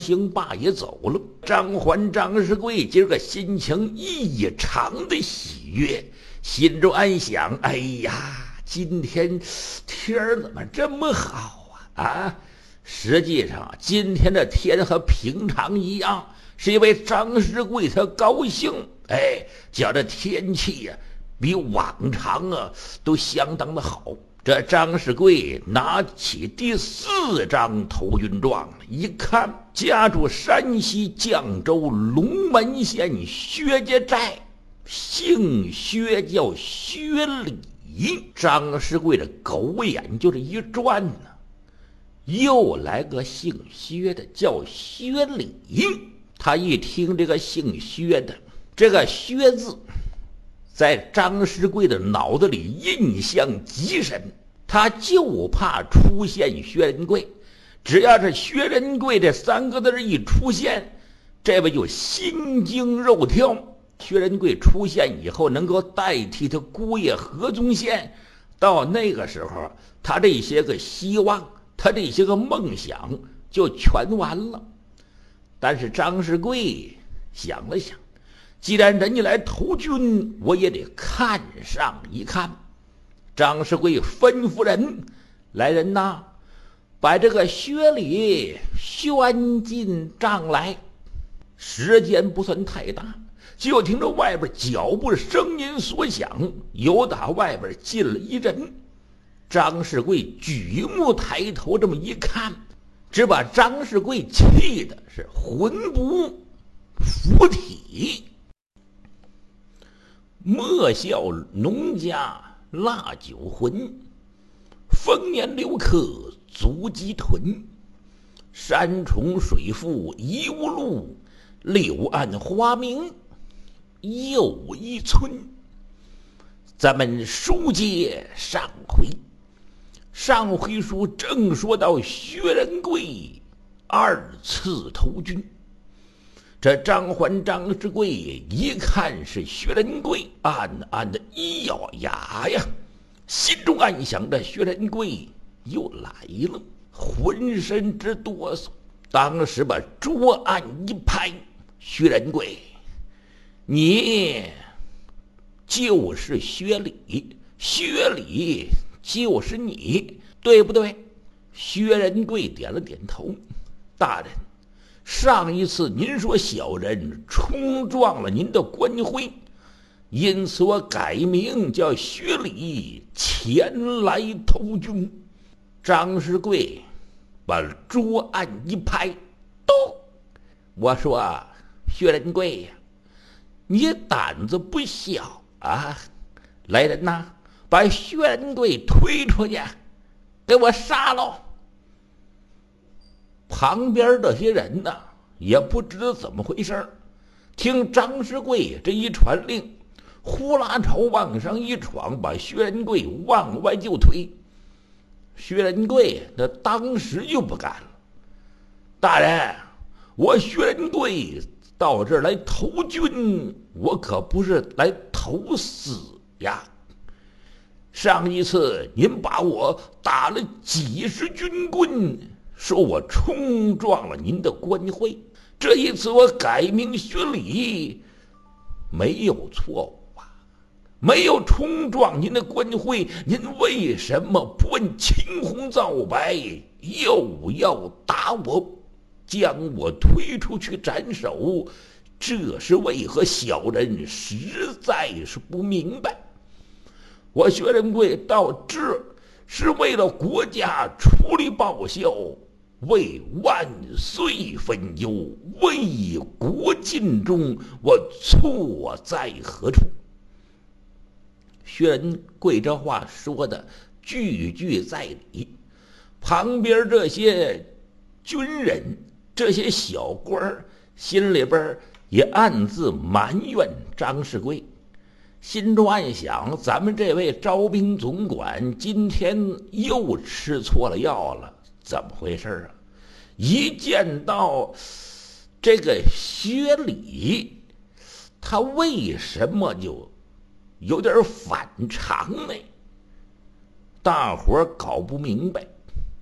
兴霸也走了，张欢、张世贵今儿个心情异常的喜悦，心中暗想：哎呀，今天天儿怎么这么好啊？实际上，今天的天和平常一样，是因为张世贵他高兴，觉得天气呀，比往常都相当的好。这张世贵拿起第4张投军状，一看，家住山西绛州龙门县薛家寨，姓薛，叫薛礼。张世贵的狗眼就是一转呢，又来个姓薛的，叫薛礼。他一听这个姓薛的，这个薛字在张世贵的脑子里印象极深，他就怕出现薛仁贵。只要是薛仁贵这3个字一出现，这位就心惊肉跳。薛仁贵出现以后，能够代替他姑爷何宗宪，到那个时候，他这些个希望，他这些个梦想就全完了。但是张世贵想了想，既然人家来投军，我也得看上一看。张世贵吩咐人，来人呐，把这个薛礼宣进帐来。时间不算太大，就听着外边脚步声音所响，由打外边进了一人。张世贵举目抬头，这么一看，只把张世贵气的是魂不附体。莫笑农家腊酒浑，丰年留客足鸡豚。山重水复疑无路，柳暗花明又一村。咱们书接上回，上回书正说到薛仁贵2次投军，这张欢、张世贵一看是薛仁贵，暗暗的一咬牙呀，心中暗想着薛仁贵又来了，浑身直哆嗦。当时把桌案一拍：薛仁贵，你就是薛礼，薛礼就是你，对不对？薛仁贵点了点头：大人，上一次您说小人冲撞了您的官徽，因此我改名叫薛礼，前来投军。张世贵把桌案一拍：咚！我说薛仁贵呀，你胆子不小啊！来人呐，把薛仁贵推出去，给我杀喽！旁边这些人呢，也不知道怎么回事，听张世贵这一传令，呼啦朝往上一闯，把薛仁贵往外就推。薛仁贵那当时就不干了：大人，我薛仁贵到这儿来投军，我可不是来投死呀！上一次您把我打了几十军棍，说我冲撞了您的官徽，这一次我改名薛礼，没有错误啊，没有冲撞您的官徽，您为什么不问青红皂白，又要打我，将我推出去斩首？这是为何？小人实在是不明白。我薛仁贵到这是为了国家出力报效，为万岁分忧，为国尽忠，我错在何处？薛仁贵这话说的句句在理，旁边这些军人、这些小官心里边也暗自埋怨张世贵，心中暗想：咱们这位招兵总管今天又吃错了药了，怎么回事啊？一见到这个薛礼，他为什么就有点反常呢？大伙搞不明白。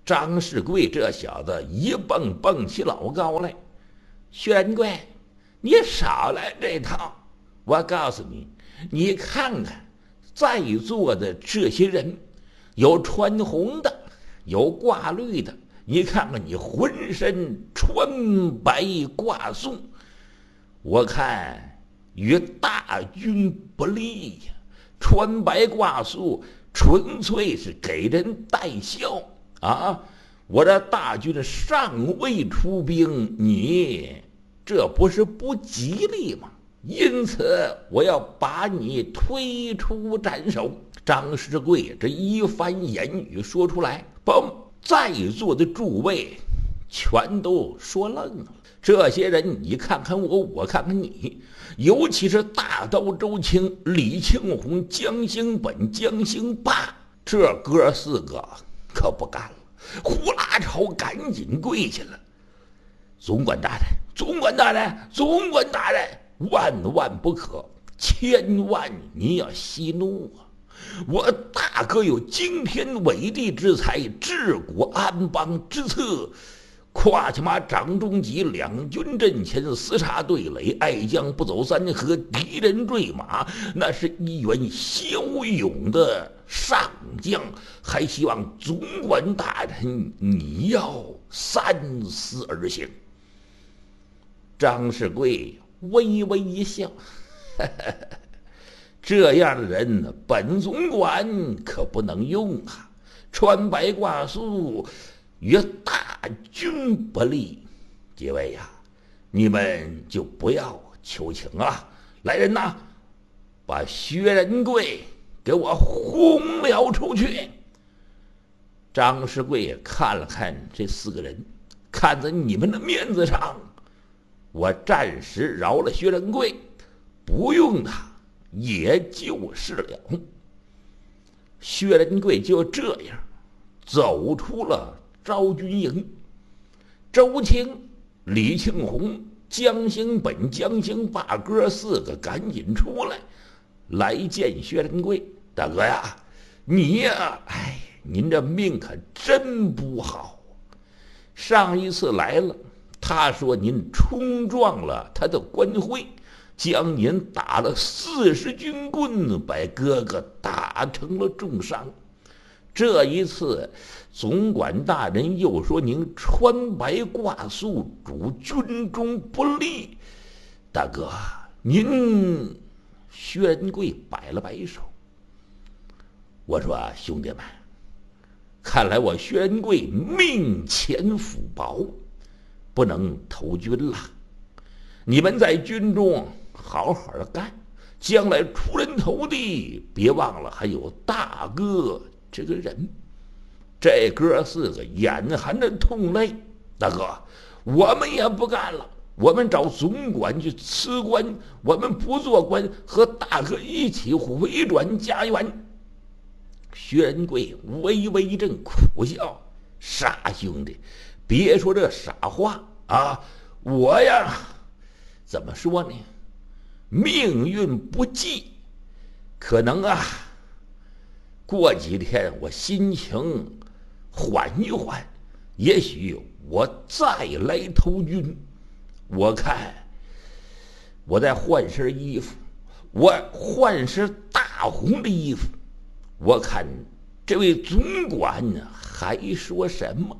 张世贵这小子一蹦起老高来。薛仁贵，你少来这套！我告诉你，你看看在座的这些人，有穿红的，有挂绿的，你看看你浑身穿白挂素，我看与大军不利呀！穿白挂素纯粹是给人带笑啊！我这大军尚未出兵，你这不是不吉利吗？因此我要把你推出斩首。张世贵这一番言语说出来，嘣，在座的诸位全都说愣了。这些人你看看我，我看看你，尤其是大刀周青、李庆红、江兴本、江兴霸，这哥四个可不干了，呼啦朝赶紧跪下了。总管大人，总管大人，总管大人，万万不可，千万你要息怒啊！我大哥有惊天伟地之才，治国安邦之策，跨骑马掌中戟，两军阵前厮杀对垒，爱将不走三河，敌人坠马，那是一员骁勇的上将，还希望总管大人你要三思而行。张世贵微微一笑，呵呵，这样的人本总管可不能用啊！穿白挂素与大军不利，几位呀，你们就不要求情了。来人呐，把薛仁贵给我轰了出去！张世贵看了看这四个人，看在你们的面子上，我暂时饶了薛仁贵，不用他也就是了。薛仁贵就这样走出了昭军营。周青、李庆红、江兴本、江兴霸哥四个赶紧出来，来见薛仁贵。大哥呀，你呀，哎，您这命可真不好。上一次来了，他说您冲撞了他的官徽，将您打了40军棍，把哥哥打成了重伤。这一次总管大人又说您穿白挂素，主军中不利。大哥，您……薛仁贵摆了摆手，我说兄弟们，看来我薛仁贵命浅福薄，不能投军了。你们在军中好好的干，将来出人头地，别忘了还有大哥这个人。这哥四个眼含着痛泪，大哥，我们也不干了，我们找总管去辞官，我们不做官，和大哥一起回转家园。薛仁贵微微一阵苦笑，傻兄弟，别说这傻话啊！我呀，怎么说呢？命运不济，可能啊，过几天我心情缓一缓，也许我再来投军。我看我再换身衣服，我换身大红的衣服，我看这位总管还说什么。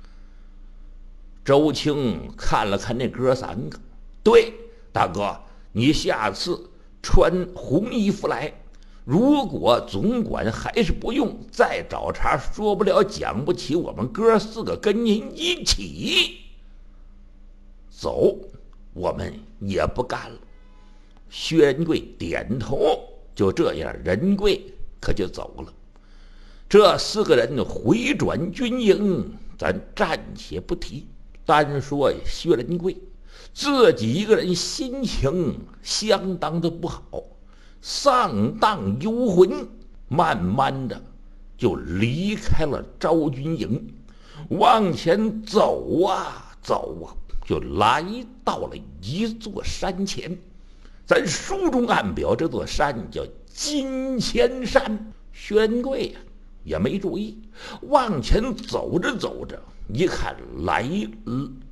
周青看了看那哥三个，对，大哥，你下次穿红衣服来，如果总管还是不用，再找茬，说不了讲不起，我们哥四个跟您一起走，我们也不干了。薛仁贵点头，就这样，仁贵可就走了。这四个人回转军营，咱暂且不提，单说薛仁贵自己一个人心情相当的不好，丧荡幽魂，慢慢的就离开了昭军营，往前走啊走啊，就来到了一座山前。咱书中暗表这座山叫金钱山。薛仁贵也没注意。往前走着走着，一看